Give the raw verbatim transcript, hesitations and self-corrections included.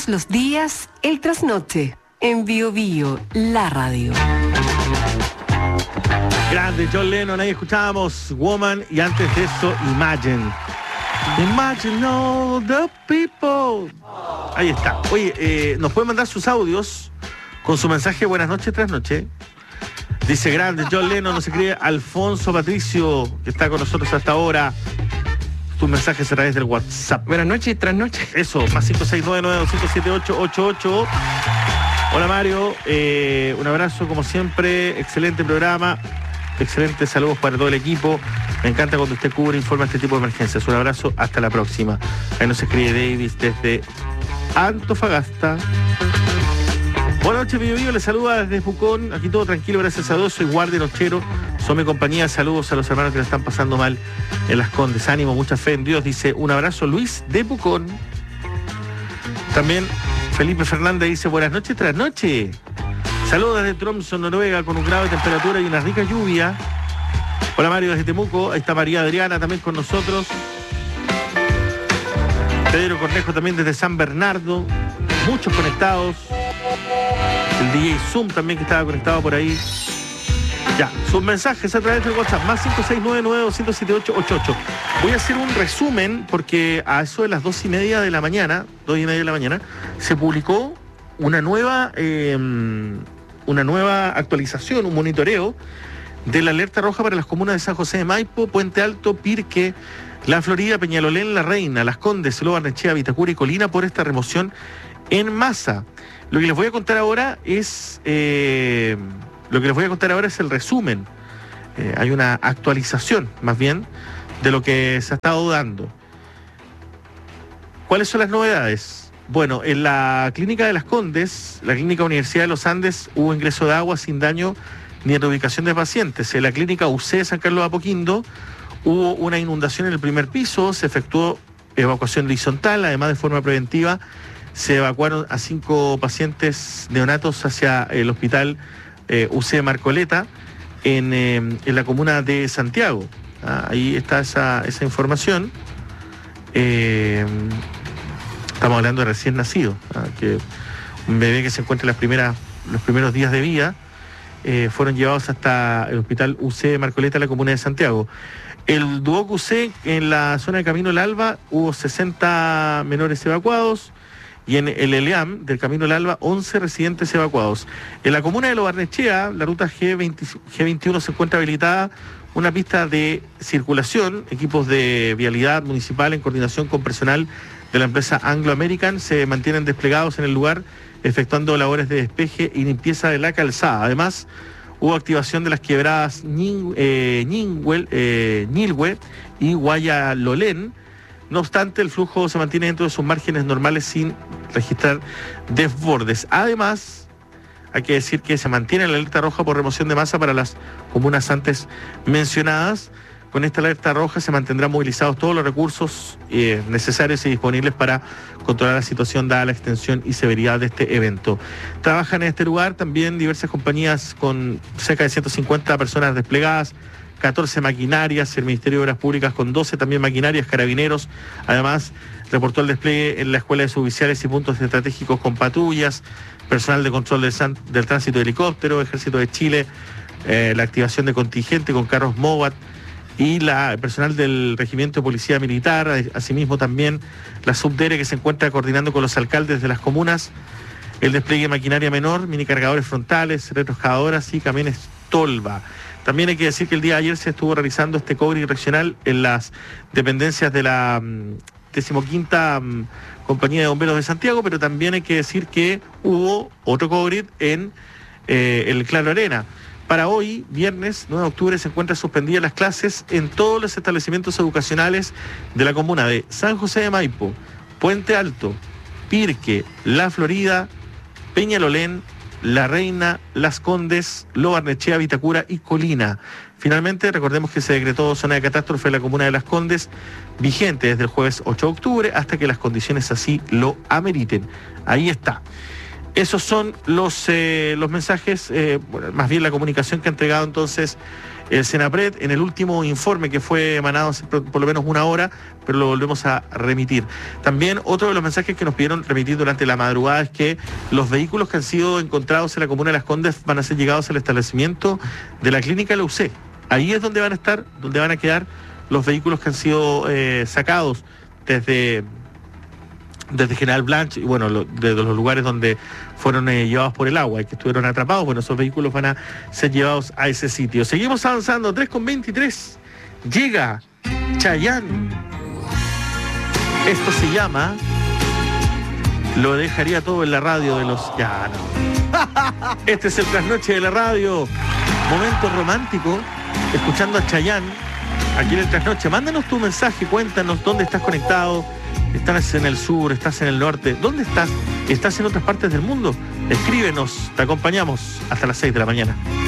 Todos los días, el trasnoche. En Bio Bio, la radio. Grande John Lennon, ahí escuchábamos Woman y antes de eso Imagine. Imagine all the people. Ahí está. Oye, eh, nos pueden mandar sus audios con su mensaje buenas noches, tras noche. Dice grande John Lennon, nos escribe Alfonso Patricio, que está con nosotros hasta ahora. Tus mensajes a través del WhatsApp. Buenas noches, tras noche. Eso, más cinco seis nueve nueve dos cinco siete ocho ocho ocho. Hola Mario, eh, un abrazo como siempre, excelente programa, excelentes saludos para todo el equipo. Me encanta cuando usted cubre e informa este tipo de emergencias. Un abrazo, hasta la próxima. Ahí nos escribe Davis desde Antofagasta. Buenas noches, Bio Bio, les saluda desde Pucón. Aquí todo tranquilo, gracias a Dios. Soy guardia nochero, son mi compañía. Saludos a los hermanos que la están pasando mal en Las Condes. Ánimo, mucha fe en Dios. Dice, un abrazo, Luis de Pucón. También Felipe Fernández dice, buenas noches, tras noche. Saludos desde Tromsø, Noruega, con un grado de temperatura y una rica lluvia. Hola Mario desde Temuco. Ahí está María Adriana también con nosotros. Pedro Cornejo también desde San Bernardo. Muchos conectados. El D J Zoom también que estaba conectado por ahí. Ya, sus mensajes a través del WhatsApp, más cinco seis nueve nueve dos cero siete ocho ocho ocho. Voy a hacer un resumen porque a eso de las dos y media de la mañana, dos y media de la mañana, se publicó una nueva, eh, una nueva actualización, un monitoreo de la alerta roja para las comunas de San José de Maipo, Puente Alto, Pirque, La Florida, Peñalolén, La Reina, Las Condes, Lo Barnechea, Vitacura y Colina por esta remoción en masa. Lo que les voy a contar ahora es eh, lo que les voy a contar ahora es el resumen. Eh, hay una actualización, más bien, de lo que se ha estado dando. ¿Cuáles son las novedades? Bueno, en la clínica de Las Condes, la clínica Universidad de los Andes, hubo ingreso de agua sin daño ni reubicación de pacientes. En la clínica U C de San Carlos de Apoquindo hubo una inundación en el primer piso, se efectuó evacuación horizontal, además de forma preventiva se evacuaron a cinco pacientes neonatos hacia el hospital eh, U C de Marcoleta en, eh, en la comuna de Santiago. Ah, ahí está esa, esa información. Eh, estamos hablando de recién nacido, ah, que un bebé que se encuentra en las primeras, los primeros días de vida, eh, fueron llevados hasta el hospital U C de Marcoleta en la comuna de Santiago. El Duoc U C en la zona de Camino El Alba hubo sesenta menores evacuados. Y en el ELEAM del Camino del Alba, once residentes evacuados. En la comuna de Lo Barnechea, la ruta G veinte, G veintiuno se encuentra habilitada una pista de circulación. Equipos de vialidad municipal en coordinación con personal de la empresa Anglo American se mantienen desplegados en el lugar, efectuando labores de despeje y limpieza de la calzada. Además, hubo activación de las quebradas Ñin, eh, Ñinhuel, eh, Ñilhue y Guayalolén. No obstante, el flujo se mantiene dentro de sus márgenes normales sin registrar desbordes. Además, hay que decir que se mantiene la alerta roja por remoción de masa para las comunas antes mencionadas. Con esta alerta roja se mantendrán movilizados todos los recursos eh, necesarios y disponibles para controlar la situación dada la extensión y severidad de este evento. Trabajan en este lugar también diversas compañías con cerca de ciento cincuenta personas desplegadas, catorce maquinarias, el Ministerio de Obras Públicas con doce también maquinarias, carabineros. Además, reportó el despliegue en la Escuela de Suboficiales y puntos estratégicos con patrullas, personal de control del, san, del tránsito de helicóptero, Ejército de Chile, eh, la activación de contingente con carros MOVAT y la el personal del Regimiento de Policía Militar, asimismo también la Subdere que se encuentra coordinando con los alcaldes de las comunas, el despliegue de maquinaria menor, minicargadores frontales, retroexcavadoras y camiones tolva. También hay que decir que el día de ayer se estuvo realizando este cobre regional en las dependencias de la um, decimoquinta um, Compañía de Bomberos de Santiago, pero también hay que decir que hubo otro cobre en eh, el Claro Arena. Para hoy, viernes nueve de octubre, se encuentran suspendidas las clases en todos los establecimientos educacionales de la comuna de San José de Maipo, Puente Alto, Pirque, La Florida, Peñalolén, La Reina, Las Condes, Lo Barnechea, Vitacura y Colina. Finalmente, recordemos que se decretó zona de catástrofe en la comuna de Las Condes, vigente desde el jueves ocho de octubre hasta que las condiciones así lo ameriten. Ahí está. Esos son los, eh, los mensajes, eh, bueno, más bien la comunicación que ha entregado entonces el Senapred en el último informe que fue emanado hace por, por lo menos una hora, pero lo volvemos a remitir. También otro de los mensajes que nos pidieron remitir durante la madrugada es que los vehículos que han sido encontrados en la comuna de Las Condes van a ser llegados al establecimiento de la clínica de la U C. Ahí es donde van a estar, donde van a quedar los vehículos que han sido eh, sacados desde, desde General Blanche y bueno, lo, desde los lugares donde fueron eh, llevados por el agua y que estuvieron atrapados. Bueno, esos vehículos van a ser llevados a ese sitio. Seguimos avanzando, tres con veintitrés. Llega Chayanne. Esto se llama Lo dejaría todo en la radio de los... Ya, no. Este es el trasnoche de la radio. Momento romántico, escuchando a Chayanne aquí en el trasnoche. Mándanos tu mensaje, cuéntanos dónde estás conectado. ¿Estás en el sur? ¿Estás en el norte? ¿Dónde estás? ¿Estás en otras partes del mundo? Escríbenos, te acompañamos hasta las seis de la mañana.